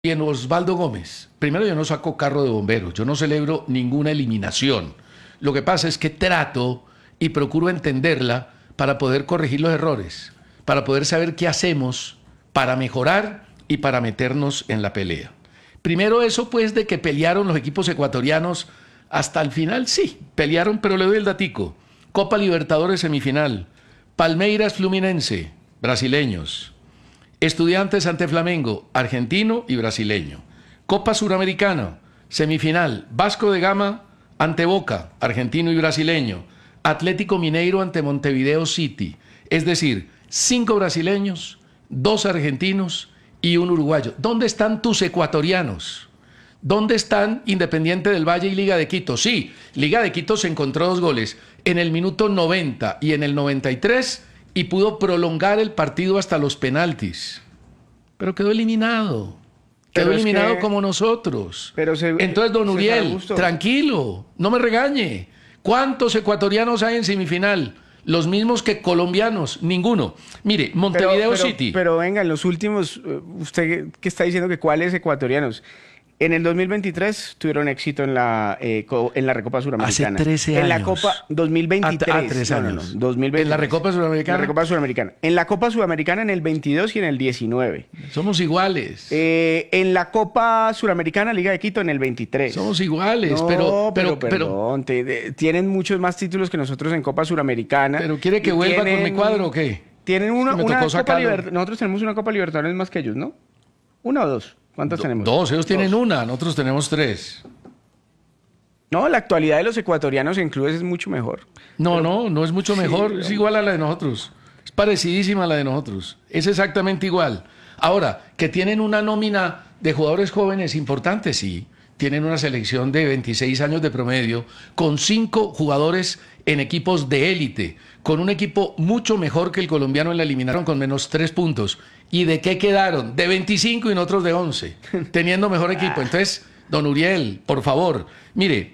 Y en Osvaldo Gómez, primero yo no saco carro de bomberos, yo no celebro ninguna eliminación. Lo que pasa es que trato y procuro entenderla para poder corregir los errores, para poder saber qué hacemos para mejorar y para meternos en la pelea. Primero eso pues de que pelearon los equipos ecuatorianos hasta el final, sí, pelearon, pero le doy el datico. Copa Libertadores semifinal, Palmeiras Fluminense, brasileños. Estudiantes ante Flamengo, argentino y brasileño. Copa Suramericana, semifinal, Vasco de Gama ante Boca, argentino y brasileño. Atlético Mineiro ante Montevideo City. Es decir, 5 brasileños, 2 argentinos y 1 uruguayo. ¿Dónde están tus ecuatorianos? ¿Dónde están Independiente del Valle y Liga de Quito? Sí, Liga de Quito se encontró 2 goles en el minuto 90 y en el 93 y pudo prolongar el partido hasta los penaltis. Pero quedó eliminado. Quedó eliminado como nosotros. Entonces, don Uriel, tranquilo, no me regañe. ¿Cuántos ecuatorianos hay en semifinal? Los mismos que colombianos, ninguno. Mire, Montevideo City. Pero venga, en los últimos, usted que está diciendo que cuáles ecuatorianos. En el 2023 tuvieron éxito en la Recopa Suramericana. Hace 13 años. En la Copa 2023. 3 años. 2023. En la Recopa Suramericana. La Recopa Suramericana. En la Copa Sudamericana en el 22 y en el 19. Somos iguales. En la Copa Suramericana, Liga de Quito, en el 23. Somos iguales, no, pero perdón, tienen muchos más títulos que nosotros en Copa Suramericana. ¿Pero quiere que vuelva con mi cuadro o qué? Tienen una Copa Libertadores. Nosotros tenemos una Copa Libertadores más que ellos, ¿no? ¿Una o dos? ¿Cuántas tenemos? 2, ellos tienen 1, nosotros tenemos 3. No, la actualidad de los ecuatorianos en clubes es mucho mejor. No es mucho mejor, es igual a la de nosotros. Es parecidísima a la de nosotros. Es exactamente igual. Ahora, que tienen una nómina de jugadores jóvenes importantes, sí. Tienen una selección de 26 años de promedio, con 5 jugadores en equipos de élite, con un equipo mucho mejor que el colombiano en la eliminaron con menos 3 puntos. ¿Y de qué quedaron? De 25 y nosotros de 11, teniendo mejor equipo. Entonces, don Uriel, por favor, mire,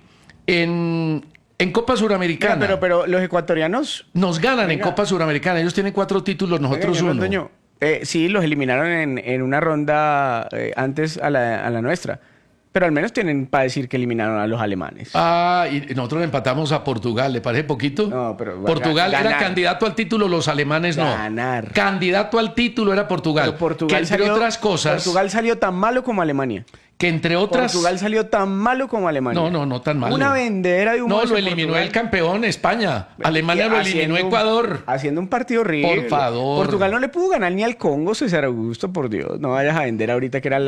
en Copa Suramericana... Pero los ecuatorianos... Nos ganan en Copa Suramericana, ellos tienen 4 títulos, nosotros 1. Sí, los eliminaron en una ronda antes a la nuestra. Pero al menos tienen para decir que eliminaron a los alemanes. Y nosotros empatamos a Portugal, ¿le parece poquito? No, pero... Portugal era candidato al título, los alemanes no. Ganar. Candidato al título era Portugal. Pero Portugal que entre otras cosas... Portugal salió tan malo como Alemania. Que entre otras... Portugal salió tan malo como Alemania. No tan malo. Una vendedera de humo. No, lo eliminó Portugal. El campeón, España. Alemania lo eliminó Ecuador. Haciendo un partido horrible. Por favor. Portugal no le pudo ganar ni al Congo, César Augusto, por Dios. No vayas a vender ahorita que era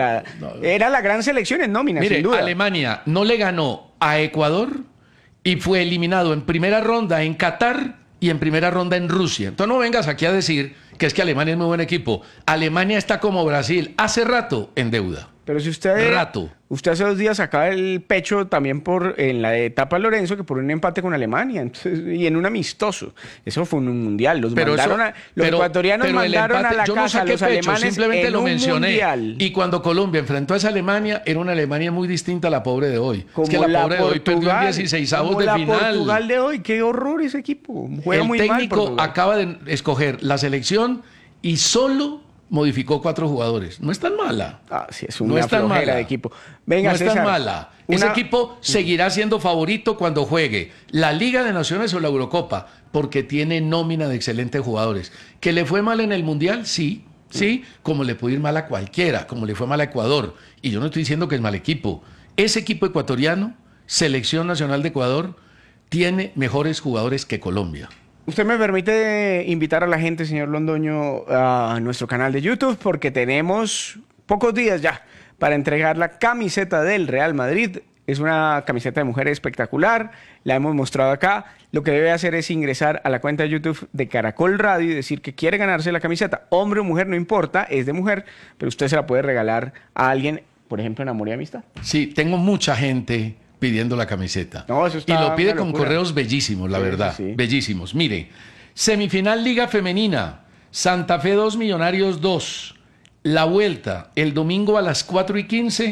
la gran selección en nómina, mire, sin duda. Alemania no le ganó a Ecuador y fue eliminado en primera ronda en Qatar y en primera ronda en Rusia. Entonces no vengas aquí a decir que es que Alemania es muy buen equipo. Alemania está como Brasil, hace rato en deuda. Pero si usted hace 2 días sacaba el pecho también en la etapa Lorenzo, que por un empate con Alemania, entonces, y en un amistoso. Eso fue un mundial. Los ecuatorianos mandaron a la casa a los alemanes simplemente en lo un mencioné. Mundial. Y cuando Colombia enfrentó a esa Alemania, era una Alemania muy distinta a la pobre de hoy. Como es que la pobre de hoy perdió en 16avos de final. Portugal de hoy, qué horror ese equipo. Juega muy mal. El técnico acaba de escoger la selección y solo modificó 4 jugadores. No es tan mala. Sí, es una flojera de equipo. Venga, no es César, tan mala. Ese equipo seguirá siendo favorito cuando juegue la Liga de Naciones o la Eurocopa, porque tiene nómina de excelentes jugadores. ¿Que le fue mal en el Mundial? Sí, como le puede ir mal a cualquiera, como le fue mal a Ecuador. Y yo no estoy diciendo que es mal equipo. Ese equipo ecuatoriano, Selección Nacional de Ecuador, tiene mejores jugadores que Colombia. Usted me permite invitar a la gente, señor Londoño, a nuestro canal de YouTube, porque tenemos pocos días ya para entregar la camiseta del Real Madrid. Es una camiseta de mujer espectacular, la hemos mostrado acá. Lo que debe hacer es ingresar a la cuenta de YouTube de Caracol Radio y decir que quiere ganarse la camiseta. Hombre o mujer, no importa, es de mujer, pero usted se la puede regalar a alguien, por ejemplo, en Amor y Amistad. Sí, tengo mucha gente pidiendo la camiseta. No, eso está y lo pide con locura. Correos bellísimos, la verdad. Sí. Bellísimos. Mire, semifinal Liga Femenina, Santa Fe 2, Millonarios 2. La vuelta, el domingo a las 4:15,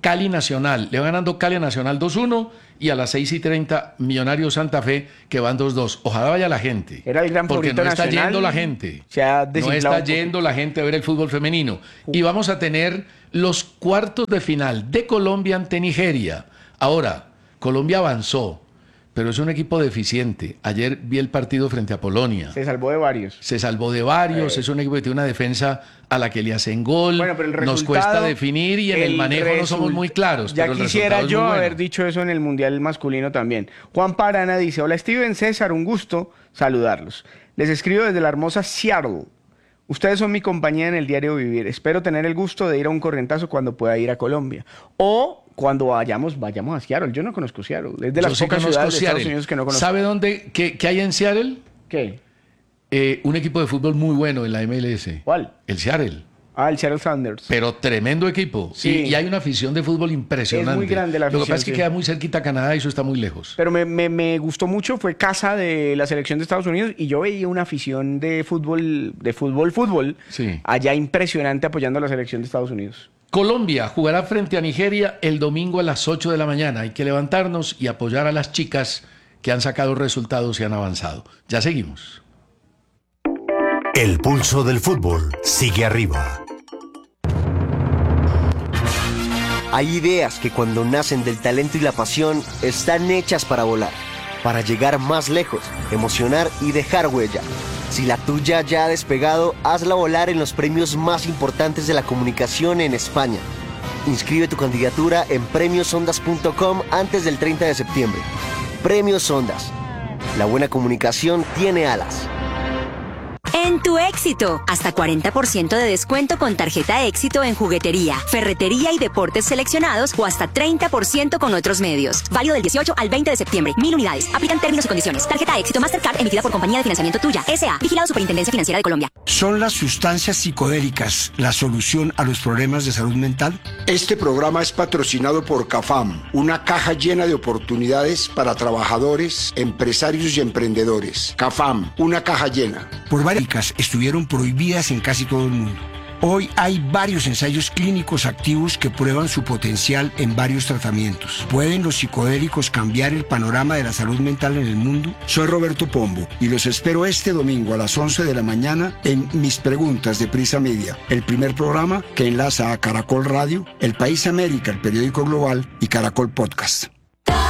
Cali Nacional. Le va ganando Cali a Nacional 2-1 y a las 6:30 Millonarios Santa Fe que van 2-2. Ojalá vaya la gente. Era el gran porque favorito no está nacional, yendo la gente. se ha No desinflado está un poco. yendo la gente a ver el fútbol femenino. Y vamos a tener los cuartos de final de Colombia ante Nigeria. Ahora, Colombia avanzó, pero es un equipo deficiente. Ayer vi el partido frente a Polonia. Se salvó de varios. Se salvó de varios, es un equipo que tiene una defensa a la que le hacen gol, Bueno, pero el nos resultado, cuesta definir y en el manejo no somos muy claros. Ya pero el quisiera resultado es yo muy bueno. haber dicho eso en el Mundial masculino también. Juan Parana dice, hola Steven, César, un gusto saludarlos. Les escribo desde la hermosa Seattle. Ustedes son mi compañía en el diario vivir. Espero tener el gusto de ir a un corrientazo cuando pueda ir a Colombia. O cuando vayamos a Seattle. Yo no conozco Seattle. Es de las Yo sí pocas conozco ciudades de Estados Seattle. Unidos que no conozco. ¿Sabe dónde, qué hay en Seattle? ¿Qué? Un equipo de fútbol muy bueno en la MLS. ¿Cuál? El Seattle. Ah, el Seattle Sounders. Pero tremendo equipo. Sí. Y hay una afición de fútbol impresionante. Es muy grande la Lo que afición, pasa es que sí. queda muy cerquita a Canadá y eso está muy lejos. Pero me gustó mucho, fue casa de la selección de Estados Unidos y yo veía una afición de fútbol, Sí. allá impresionante apoyando a la selección de Estados Unidos. Colombia jugará frente a Nigeria el domingo a las 8 de la mañana. Hay que levantarnos y apoyar a las chicas que han sacado resultados y han avanzado. Ya seguimos. El pulso del fútbol sigue arriba. Hay ideas que cuando nacen del talento y la pasión están hechas para volar, para llegar más lejos, emocionar y dejar huella. Si la tuya ya ha despegado, hazla volar en los premios más importantes de la comunicación en España. Inscribe tu candidatura en premiosondas.com antes del 30 de septiembre. Premios Ondas. La buena comunicación tiene alas. En tu éxito, hasta 40% de descuento con tarjeta éxito en juguetería, ferretería y deportes seleccionados o hasta 30% con otros medios. Válido del 18 al 20 de septiembre. 1000 unidades. Aplican términos y condiciones. Tarjeta éxito Mastercard emitida por Compañía de Financiamiento Tuya, S.A. Vigilado Superintendencia Financiera de Colombia. ¿Son las sustancias psicodélicas la solución a los problemas de salud mental? Este programa es patrocinado por CAFAM, una caja llena de oportunidades para trabajadores, empresarios y emprendedores. CAFAM, una caja llena. Por varias estuvieron prohibidas en casi todo el mundo. Hoy hay varios ensayos clínicos activos que prueban su potencial en varios tratamientos. ¿Pueden los psicodélicos cambiar el panorama de la salud mental en el mundo? Soy Roberto Pombo y los espero este domingo a las 11 de la mañana en Mis Preguntas de Prisa Media, el primer programa que enlaza a Caracol Radio, El País América, el periódico global y Caracol Podcast.